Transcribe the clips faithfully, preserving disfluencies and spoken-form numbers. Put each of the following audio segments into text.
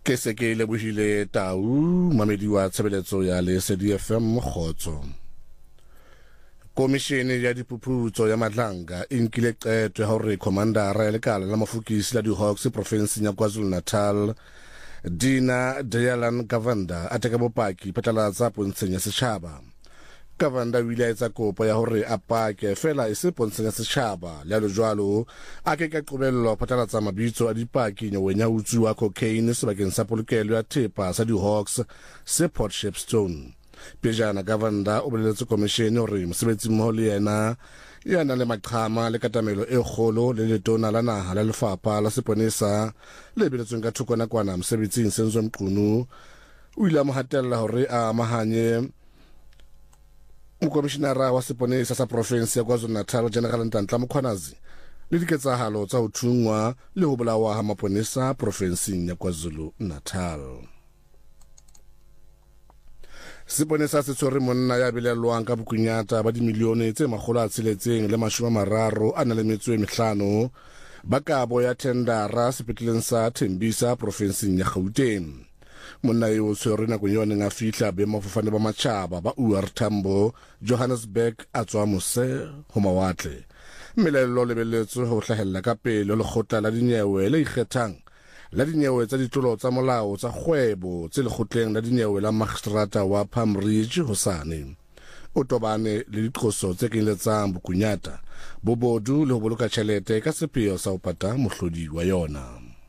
ke se ke lebohile Tau mamedi wa tshebeletso ya Lesedi F M Mokgotso. Komishene ya diphuputso ya Madlanga e nkile qeto ya hore komandara ya lekala la mafokisi la di-Hawks province ya KwaZulu-Natal Dina Dayalan Gavanda a teka bopaki phatlalatsa pontsheng ya setjhaba. Gavanda o ile a etsa kopo ya hore a pake fela e se pontsheng ya setjhaba le jalo jwalo a ke ka qobello phatlalatsa mabitso a dipaki nyeweng ya utsuwa cocaine sebakeng sa polokelo ya thepa sa di-Hawks se Port Shepstone. Pejana Gavanda o boleletse komishene hore mosebetsi mmoho le yena ya na le maqhama le katamelo e kgolo le letona la naha la lefapha la seponesa le beletsweng ka thoko nakwana mosebetsing Senzo Mqunu o ile a mo hatella hore a amahanye Mokomishenara wa seponesa sa province ya KwaZulu-Natal General Ntantla Mkhwanazi le diketsahalo tsa ho thungwa le ho bolawa ha maponesa provinseng ya KwaZulu-Natal. Seponesa se tshwere monna ya belelwang ka bokunyata ba dimilione tse makgolo a tsheletseng le mashome a mararo a na le metso e mehlano ba kabo ya tendara sepetleleng sa Tembisa provinseng ya Gauteng. Monna yo tshwere nakong yone nga fihla boemafofane ba matjhaba ba O R Tambo Johannesburg a tswa mose ho mawatle. Melello lebeletswe ho hlahella ka pele le kgotla la dinyewe le ikgethang la dinyewe tsa ditlolo tsa molao tsa kgwebo tse lekgotleng la dinyewe la magistrata wa Palm Ridge hosane. O tobane le diqoso tse kenyeletsang bokunyata bobodu le ho boloka tjhelete ka sepheo sa ho pata mohlodi wa yona.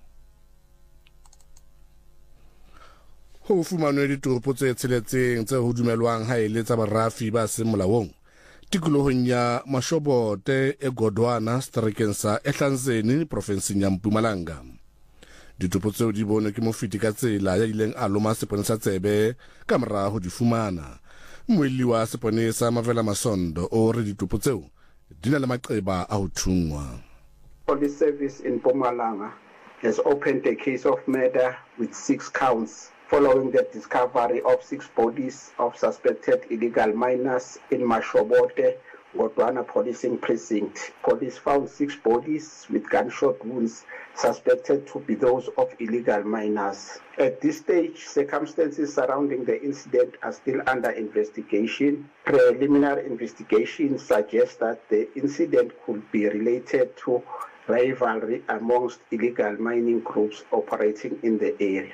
Ho fumanwe ditopo tse tsheletseng tse ho dumelwang ha ele tsa barafi ba se molaong tikolohong ya Mashobote e Godwana Streekeng sa Ehlanzeni provinseng ya Mpumalanga. Ditopo tseo di bone ke mofiti ka tsela ya ileng a loma seponesa tsebe ka mora ho di fumana. Moeli wa seponesa Mavela Masondo o re ditopo tseo di na le maqeba a ho thungwa. Police service in Mpumalanga has opened a case of murder with six counts following the discovery of six bodies of suspected illegal miners in Mashobote, Godwana Policing Precinct. Police found six bodies with gunshot wounds suspected to be those of illegal miners. At this stage, circumstances surrounding the incident are still under investigation. Preliminary investigations suggest that the incident could be related to rivalry amongst illegal mining groups operating in the area.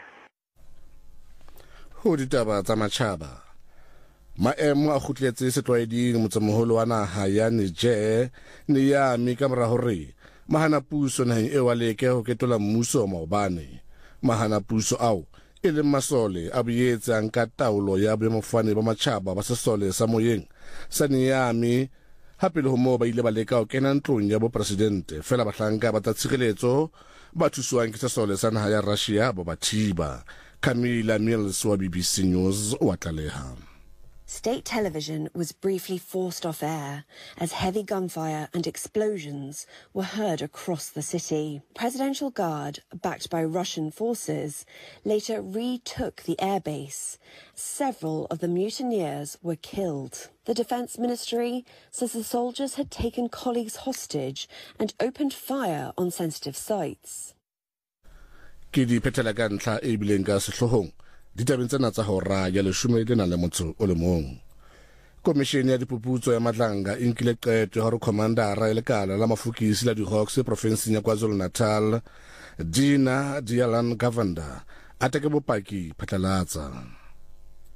Ho ditaba tsa matjhaba maemo a khutletse setlwaeding motsemoholo wa naha ya Niger ne ya mi ka mora hore mahana puso naheng e wa leke ho ketola mmuso maobane. Mahana puso ao e leng masole a boetse a nka taolo ya boemafofane ba matjhaba ba sesole sa moyeng sa Niamey hape le ho mo ba ile ba leka ho kena ntlong ya bopresidente fela bahlanka ba tsa tshireletso ba thuswang ke sesole sa naha ya Russia ba bathiba. Camilla Mills wa B B C News wa tlaleha. State television was briefly forced off air as heavy gunfire and explosions were heard across the city. Presidential Guard, backed by Russian forces, later retook the airbase. Several of the mutineers were killed. The Defence Ministry says the soldiers had taken colleagues hostage and opened fire on sensitive sites. Ke di phethela ka ntlha e bileng ka sehlohong ditabeng tsena tsa hora ya leshome le na le motso o le mong. Komishene ya diphuputso ya Madlanga e nkile qeto ya hore komandara ya lekala la mafokisi la di-Hawks provinseng ya KwaZulu-Natal Dina Dayalan Gavanda a teke bopaki phatlalatsa.